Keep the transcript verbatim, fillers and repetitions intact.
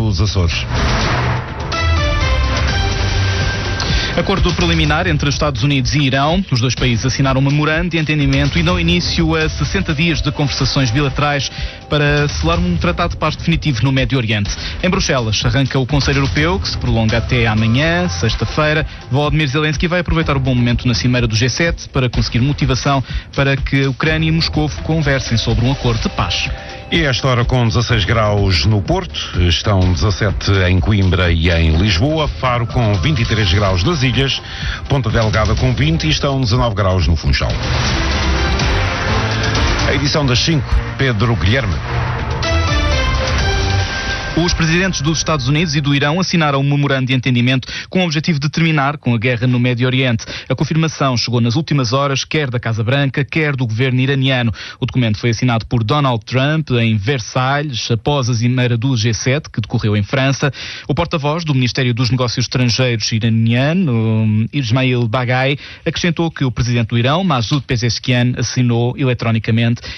dos Açores. Acordo preliminar entre Estados Unidos e Irão. Os dois países assinaram um memorando de entendimento e dão início a sessenta dias de conversações bilaterais para selar um tratado de paz definitivo no Médio Oriente. Em Bruxelas arranca o Conselho Europeu, que se prolonga até amanhã, sexta-feira. Volodymyr Zelensky vai aproveitar o bom momento na cimeira do G sete para conseguir motivação para que a Ucrânia e Moscovo conversem sobre um acordo de paz. E esta hora com dezasseis graus no Porto, estão dezassete em Coimbra e em Lisboa, Faro com vinte e três graus nas Ilhas, Ponta Delgada com vinte e estão dezanove graus no Funchal. A edição das cinco, Pedro Guilherme. Os presidentes dos Estados Unidos e do Irão assinaram um memorando de entendimento com o objetivo de terminar com a guerra no Médio Oriente. A confirmação chegou nas últimas horas, quer da Casa Branca, quer do governo iraniano. O documento foi assinado por Donald Trump em Versalhes, após a cimeira do G sete, que decorreu em França. O porta-voz do Ministério dos Negócios Estrangeiros iraniano, Ismail Baghai, acrescentou que o presidente do Irão, Masoud Pezeshkian, assinou eletronicamente